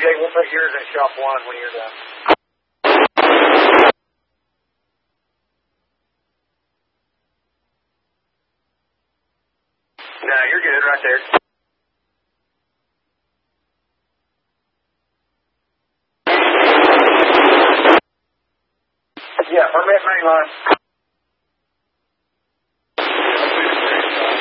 TJ, we'll put yours in shop 1 when you're done. No, you're good right there. Yeah, permit main line.